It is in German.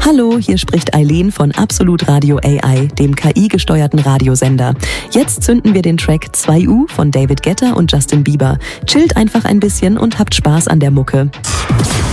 Hallo, hier spricht Eileen von Absolut Radio AI, dem KI-gesteuerten Radiosender. Jetzt zünden wir den Track 2U von David Guetta und Justin Bieber. Chillt einfach ein bisschen und habt Spaß an der Mucke.